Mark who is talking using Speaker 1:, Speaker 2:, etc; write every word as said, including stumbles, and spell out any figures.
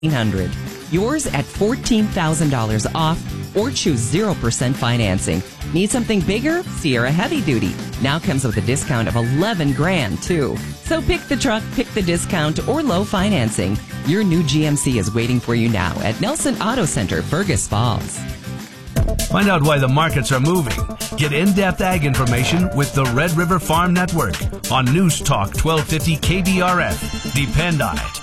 Speaker 1: hundred. Yours at fourteen thousand dollars off, or choose zero percent financing. Need something bigger? Sierra Heavy Duty now comes with a discount of eleven grand too. So pick the truck, pick the discount, or low financing. Your new G M C is waiting for you now at Nelson Auto Center, Fergus Falls.
Speaker 2: Find out why the markets are moving. Get in-depth ag information with the Red River Farm Network on News Talk twelve fifty K B R F. Depend on it.